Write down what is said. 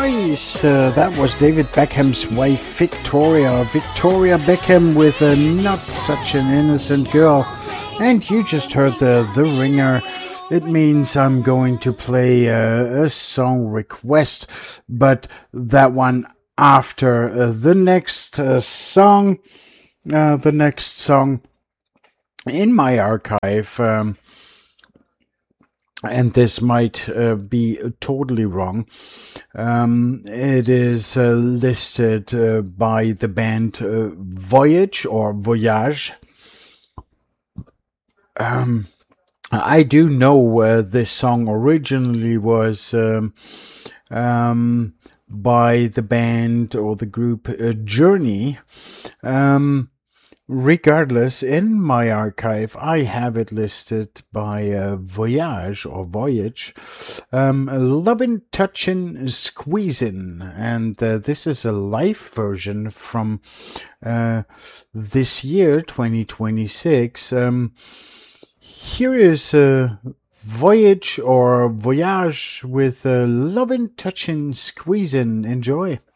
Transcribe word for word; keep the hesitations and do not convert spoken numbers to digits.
nice. Uh, that was David Beckham's wife, Victoria. Victoria Beckham with uh, Not Such an Innocent Girl. And you just heard the, the ringer. It means I'm going to play uh, a song request, but that one after uh, the next uh, song. Uh, the next song in my archive. Um, And this might uh, be totally wrong. Um, it is uh, listed uh, by the band uh, Voyage or Voyage. Um, I do know uh, this song originally was um, um, by the band or the group uh, Journey. Um, Regardless, in my archive, I have it listed by uh, Voyage or Voyage, um, Lovin', Touchin', Squeezin', and uh, this is a live version from uh, this year, twenty twenty-six. Um, here is uh, Voyage or Voyage with uh, Lovin', Touchin', Squeezin'. Enjoy.